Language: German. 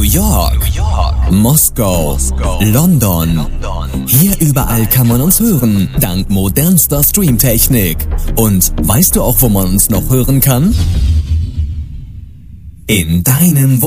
York, Moskau, London. Hier überall kann man uns hören, dank modernster Streamtechnik. Und weißt du auch, wo man uns noch hören kann? In deinem